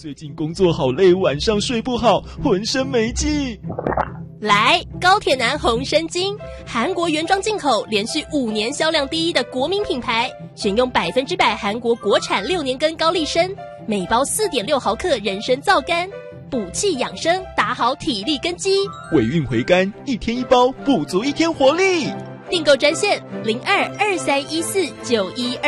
最近工作好累，晚上睡不好，浑身没劲。 来，高铁男红参精，韩国原装进口，连续5年销量第一的国民品牌，选用100%韩国国产6年根高丽参，每包4.6毫克人参皂苷，补气养生，打好体力根基。 尾韵回甘，1天1包，补足1天活力。 订购专线0223149122。